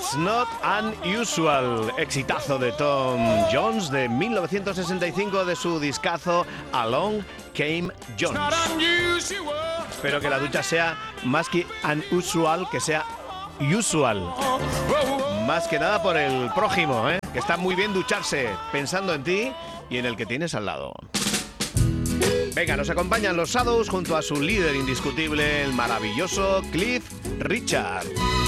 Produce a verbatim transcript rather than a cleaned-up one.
It's Not Unusual, exitazo de Tom Jones de mil novecientos sesenta y cinco de su discazo Along Came Jones. Espero que la ducha sea más que unusual, que sea usual. Más que nada por el prójimo, ¿eh? Que está muy bien ducharse pensando en ti y en el que tienes al lado. Venga, nos acompañan los Shadows junto a su líder indiscutible, el maravilloso Cliff Richard.